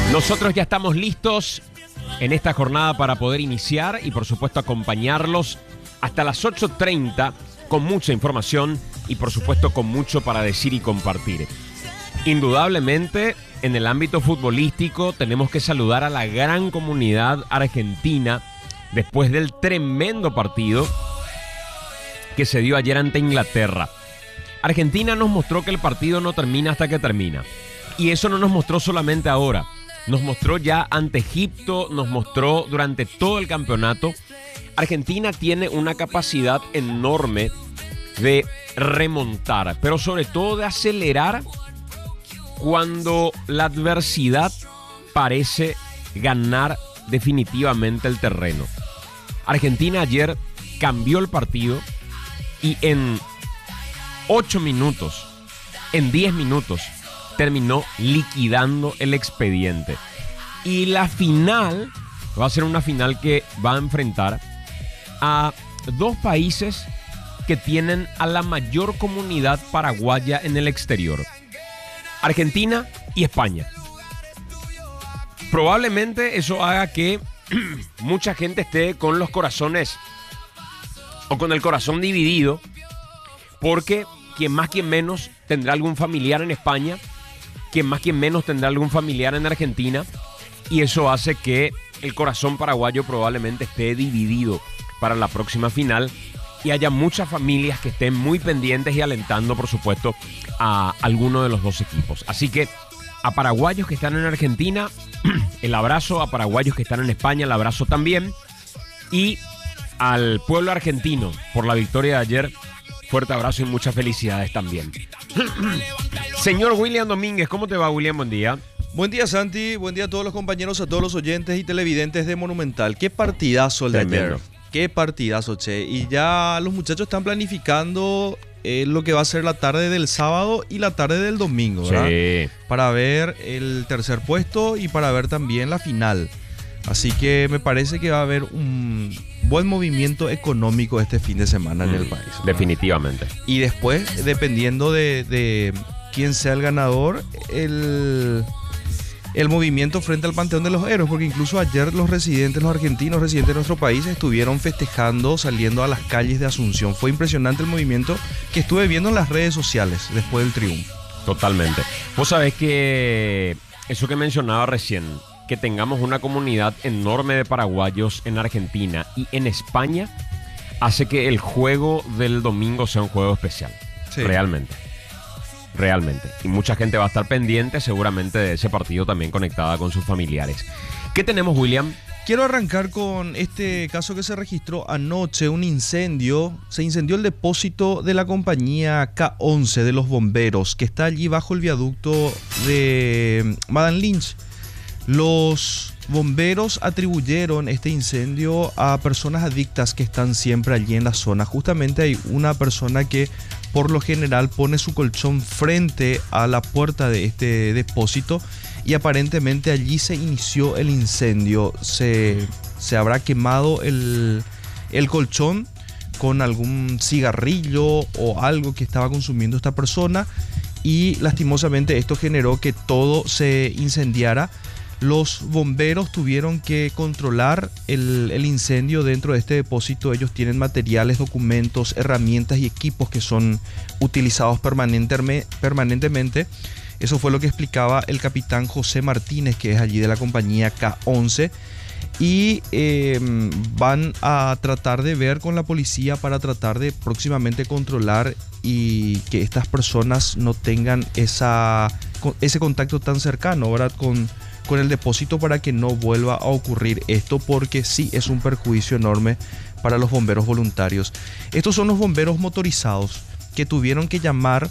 Nosotros ya estamos listos en esta jornada para poder iniciar y por supuesto acompañarlos hasta las 8:30 con mucha información y por supuesto con mucho para decir y compartir. Indudablemente en el ámbito futbolístico tenemos que saludar a la gran comunidad argentina después del tremendo partido que se dio ayer ante Inglaterra. Argentina nos mostró que el partido no termina hasta que termina. Y eso no nos mostró solamente ahora. Nos mostró ya ante Egipto, nos mostró durante todo el campeonato. Argentina tiene una capacidad enorme de remontar, pero sobre todo de acelerar cuando la adversidad parece ganar definitivamente el terreno. Argentina ayer cambió el partido y en 8 minutos, en 10 minutos, terminó liquidando el expediente. Y la final va a ser una final que va a enfrentar a dos países que tienen a la mayor comunidad paraguaya en el exterior: Argentina y España. Probablemente eso haga que mucha gente esté con los corazones o con el corazón dividido, porque quien más, quien menos tendrá algún familiar en España, quien más, quien menos tendrá algún familiar en Argentina, y eso hace que el corazón paraguayo probablemente esté dividido para la próxima final y haya muchas familias que estén muy pendientes y alentando, por supuesto, a alguno de los dos equipos. Así que a paraguayos que están en Argentina, el abrazo; a paraguayos que están en España, el abrazo también, y al pueblo argentino por la victoria de ayer, fuerte abrazo y muchas felicidades también. Señor William Domínguez, ¿cómo te va, William? Buen día. Buen día, Santi. Buen día a todos los compañeros, a todos los oyentes y televidentes de Monumental. Qué partidazo el de ayer. Qué partidazo, che. Y ya los muchachos están planificando lo que va a ser la tarde del sábado y la tarde del domingo, ¿verdad? Sí. Para ver el tercer puesto y para ver también la final. Así que me parece que va a haber un buen movimiento económico este fin de semana en el país, ¿verdad? Definitivamente. Y después, dependiendo de quién sea el ganador, el movimiento frente al Panteón de los Héroes, porque incluso ayer los argentinos residentes de nuestro país estuvieron festejando, saliendo a las calles de Asunción. Fue impresionante el movimiento que estuve viendo en las redes sociales después del triunfo. Totalmente. Vos sabés que eso que mencionaba recién, que tengamos una comunidad enorme de paraguayos en Argentina y en España, hace que el juego del domingo sea un juego especial. Sí. Realmente. Y mucha gente va a estar pendiente seguramente de ese partido, también conectada con sus familiares. ¿Qué tenemos, William? Quiero arrancar con este caso que se registró anoche, un incendio. Se incendió el depósito de la compañía K11 de los bomberos, que está allí bajo el viaducto de Madame Lynch. Los bomberos atribuyeron este incendio a personas adictas que están siempre allí en la zona. Justamente hay una persona que por lo general pone su colchón frente a la puerta de este depósito y aparentemente allí se inició el incendio. Se habrá quemado el colchón con algún cigarrillo o algo que estaba consumiendo esta persona y lastimosamente esto generó que todo se incendiara. Los bomberos tuvieron que controlar el incendio dentro de este depósito. Ellos tienen materiales, documentos, herramientas y equipos que son utilizados permanentemente. Eso fue lo que explicaba el capitán José Martínez, que es allí de la compañía K11. Y van a tratar de ver con la policía para tratar de próximamente controlar y que estas personas no tengan ese contacto tan cercano, ¿verdad?, con el depósito, para que no vuelva a ocurrir esto, porque sí es un perjuicio enorme para los bomberos voluntarios. Estos son los bomberos motorizados que tuvieron que llamar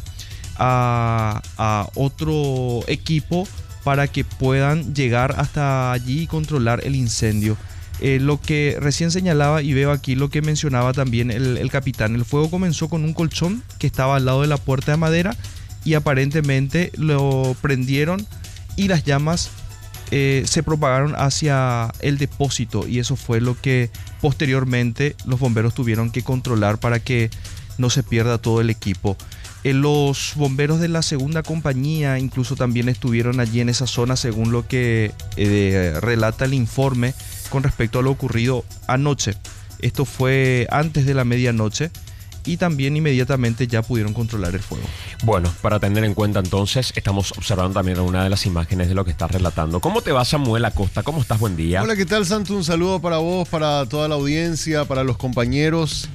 a otro equipo para que puedan llegar hasta allí y controlar el incendio. Lo que recién señalaba, y veo aquí lo que mencionaba también el capitán, el fuego comenzó con un colchón que estaba al lado de la puerta de madera y aparentemente lo prendieron y las llamas se propagaron hacia el depósito, y eso fue lo que posteriormente los bomberos tuvieron que controlar para que no se pierda todo el equipo. Los bomberos de la segunda compañía incluso también estuvieron allí en esa zona, según lo que relata el informe con respecto a lo ocurrido anoche. Esto fue antes de la medianoche y también inmediatamente ya pudieron controlar el fuego. Bueno, para tener en cuenta entonces, estamos observando también una de las imágenes de lo que estás relatando. ¿Cómo te va, Samuel Acosta? ¿Cómo estás? Buen día. Hola, ¿qué tal, Santo? Un saludo para vos, para toda la audiencia, para los compañeros.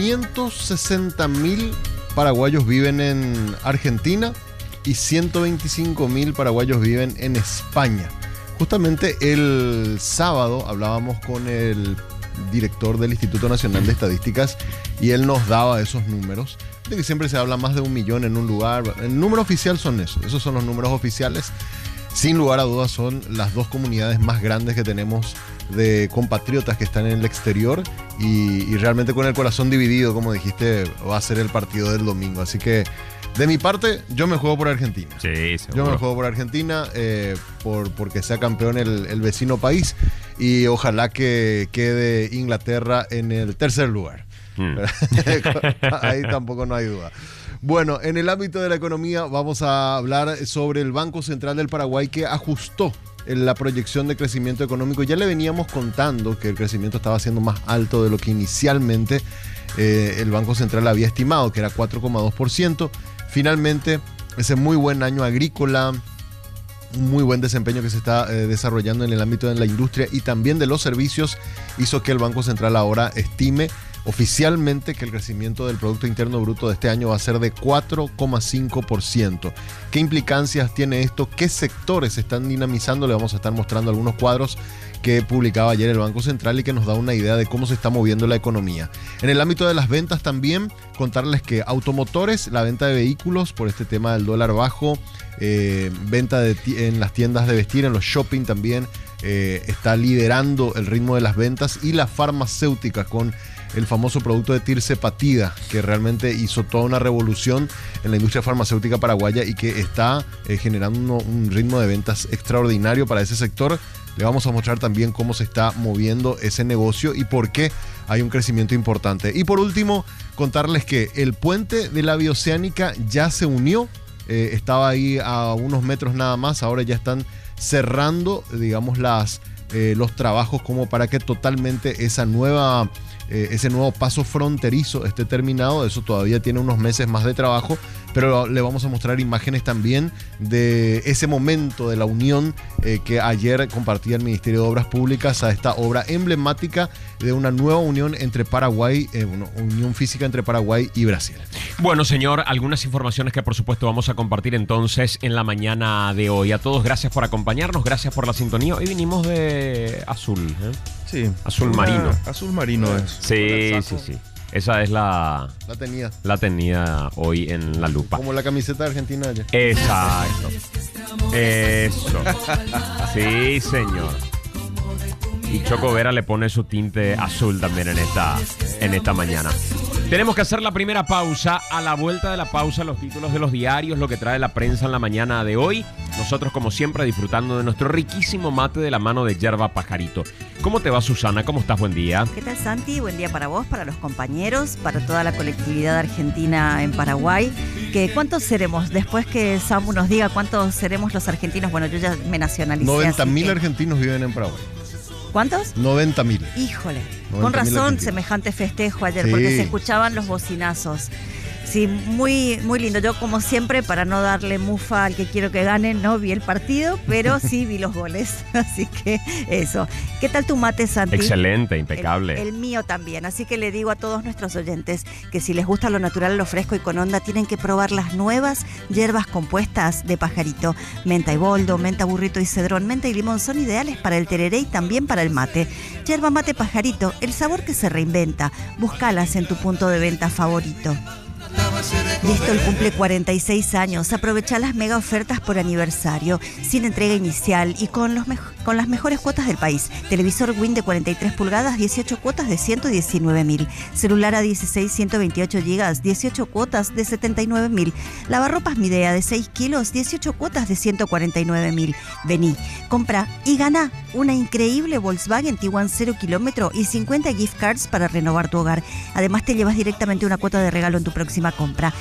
560.000 paraguayos viven en Argentina y 125.000 paraguayos viven en España. Justamente el sábado hablábamos con el director del Instituto Nacional de Estadísticas y él nos daba esos números, de que siempre se habla más de 1 millón en un lugar. El número oficial son esos son los números oficiales. Sin lugar a dudas son las dos comunidades más grandes que tenemos de compatriotas que están en el exterior y realmente con el corazón dividido, como dijiste, va a ser el partido del domingo. Así que de mi parte, yo me juego por Argentina. Sí, seguro. Yo me juego por Argentina porque sea campeón el vecino país y ojalá que quede Inglaterra en el tercer lugar. Ahí tampoco no hay duda. Bueno, en el ámbito de la economía vamos a hablar sobre el Banco Central del Paraguay que ajustó la proyección de crecimiento económico. Ya le veníamos contando que el crecimiento estaba siendo más alto de lo que inicialmente el Banco Central había estimado, que era 4,2%. Finalmente, ese muy buen año agrícola, un muy buen desempeño que se está desarrollando en el ámbito de la industria y también de los servicios, hizo que el Banco Central ahora estime oficialmente que el crecimiento del Producto Interno Bruto de este año va a ser de 4,5%. ¿Qué implicancias tiene esto? ¿Qué sectores se están dinamizando? Le vamos a estar mostrando algunos cuadros que publicaba ayer el Banco Central y que nos da una idea de cómo se está moviendo la economía. En el ámbito de las ventas también, contarles que automotores, la venta de vehículos por este tema del dólar bajo, venta en las tiendas de vestir, en los shopping también, está liderando el ritmo de las ventas, y las farmacéuticas con el famoso producto de tirzepatida, que realmente hizo toda una revolución en la industria farmacéutica paraguaya y que está generando un ritmo de ventas extraordinario para ese sector. Le vamos a mostrar también cómo se está moviendo ese negocio y por qué hay un crecimiento importante. Y por último, contarles que el puente de la Bioceánica ya se unió, estaba ahí a unos metros nada más, ahora ya están cerrando, digamos, los trabajos como para que totalmente ese nuevo paso fronterizo esté terminado. Eso todavía tiene unos meses más de trabajo, pero le vamos a mostrar imágenes también de ese momento de la unión que ayer compartía el Ministerio de Obras Públicas a esta obra emblemática de una nueva unión entre Paraguay, una unión física entre Paraguay y Brasil. Bueno, señor, algunas informaciones que por supuesto vamos a compartir entonces en la mañana de hoy. A todos, gracias por acompañarnos, gracias por la sintonía. Hoy vinimos de azul, ¿eh? Sí. Azul marino. Azul marino es. Sí. Esa es la tenía hoy en la lupa. Como la camiseta de Argentina ayer. Exacto. Eso. Sí, señor. Y Choco Vera le pone su tinte azul también en esta mañana. Tenemos que hacer la primera pausa. A la vuelta de la pausa, los títulos de los diarios, lo que trae la prensa en la mañana de hoy. Nosotros, como siempre, disfrutando de nuestro riquísimo mate de la mano de Yerba Pajarito. ¿Cómo te va, Susana? ¿Cómo estás? Buen día. ¿Qué tal, Santi? Buen día para vos, para los compañeros, para toda la colectividad argentina en Paraguay. ¿Cuántos seremos? Después que Samu nos diga cuántos seremos los argentinos. Bueno, yo ya me nacionalicé. 90.000 argentinos viven en Paraguay. ¿Cuántos? 90.000. Híjole, con razón semejante festejo ayer, sí, porque se escuchaban los bocinazos. Sí, muy, muy lindo. Yo, como siempre, para no darle mufa al que quiero que gane, no vi el partido, pero sí vi los goles. Así que eso. ¿Qué tal tu mate, Santi? Excelente, impecable. El mío también. Así que le digo a todos nuestros oyentes que si les gusta lo natural, lo fresco y con onda, tienen que probar las nuevas hierbas compuestas de Pajarito. Menta y boldo, menta burrito y cedrón, menta y limón son ideales para el tereré y también para el mate. Yerba mate Pajarito, el sabor que se reinventa. Búscalas en tu punto de venta favorito. Listo, el cumple 46 años. Aprovecha las mega ofertas por aniversario, sin entrega inicial y con las mejores cuotas del país. Televisor Win de 43 pulgadas, 18 cuotas de 119.000. Celular a 16, 128 gigas, 18 cuotas de 79.000. Lavarropas Midea de 6 kilos, 18 cuotas de 149.000. Vení, compra y gana una increíble Volkswagen Tiguan 0 kilómetro y 50 gift cards para renovar tu hogar. Además, te llevas directamente una cuota de regalo en tu próxima compra.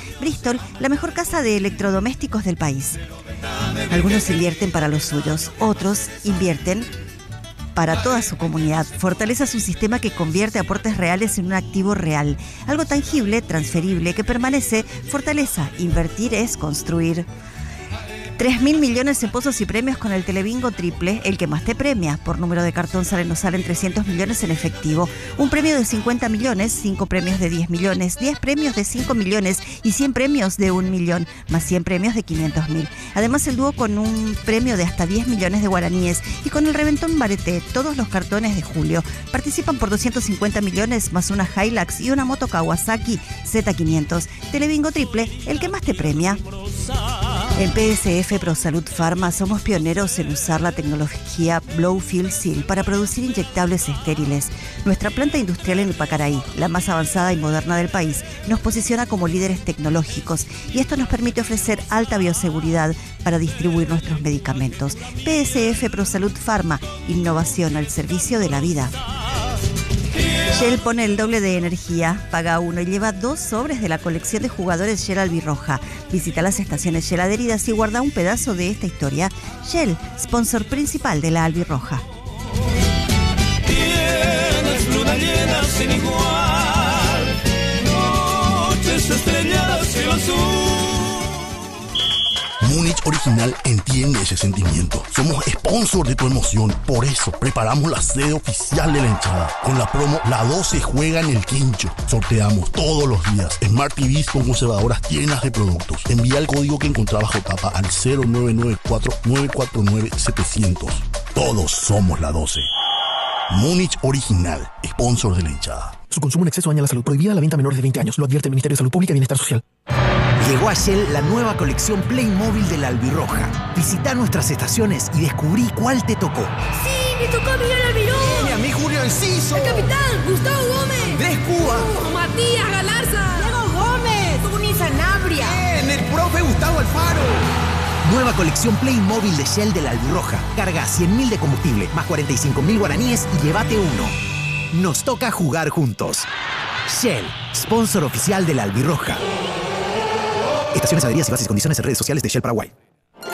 Bristol, la mejor casa de electrodomésticos del país. Algunos invierten para los suyos, otros invierten para toda su comunidad. Fortaleza es un sistema que convierte aportes reales en un activo real, algo tangible, transferible, que permanece. Fortaleza, invertir es construir. 3.000 millones en pozos y premios con el Telebingo Triple, el que más te premia. Por número de cartón nos salen 300 millones en efectivo. Un premio de 50 millones, 5 premios de 10 millones, 10 premios de 5 millones y 100 premios de 1 millón, más 100 premios de 500.000. Además, el dúo con un premio de hasta 10 millones de guaraníes y con el reventón Bareté, todos los cartones de julio. Participan por 250 millones, más una Hilux y una moto Kawasaki Z500. Telebingo Triple, el que más te premia. En PSF ProSalud Pharma somos pioneros en usar la tecnología Blow-Fill Seal para producir inyectables estériles. Nuestra planta industrial en Ipacaraí, la más avanzada y moderna del país, nos posiciona como líderes tecnológicos y esto nos permite ofrecer alta bioseguridad para distribuir nuestros medicamentos. PSF ProSalud Pharma, innovación al servicio de la vida. Shell pone el doble de energía, paga 1 y lleva 2 sobres de la colección de jugadores Shell Albirroja. Visita las estaciones Shell adheridas y guarda un pedazo de esta historia. Shell, sponsor principal de la Albirroja. Tienes luna llena sin igual, noches estrelladas, cielo azul. Múnich Original entiende ese sentimiento. Somos sponsor de tu emoción. Por eso preparamos la sede oficial de la hinchada. Con la promo La 12 juega en el quincho. Sorteamos todos los días Smart TVs con conservadoras llenas de productos. Envía el código que encontrás bajo tapa al 0994-949-700. Todos somos la 12. Múnich Original, sponsor de la hinchada. Su consumo en exceso daña la salud. Prohibida la venta a menores de 20 años. Lo advierte el Ministerio de Salud Pública y Bienestar Social. Llegó a Shell la nueva colección Playmobil de la Albirroja. Visita nuestras estaciones y descubrí cuál te tocó. ¡Sí! ¡Me tocó Miguel Almirón! ¡Y a mí Julio Enciso! ¡El capitán Gustavo Gómez! ¡Andrés Cuba! ¡Matías Galarza! ¡Diego Gómez! ¡Tony Sanabria! ¡Bien! ¡El profe Gustavo Alfaro! Nueva colección Playmobil de Shell de la Albirroja. Carga 100.000 de combustible, más 45.000 guaraníes y llévate uno. Nos toca jugar juntos. Shell, sponsor oficial de la Albirroja. Estaciones adheridas y bases y condiciones en redes sociales de Shell Paraguay.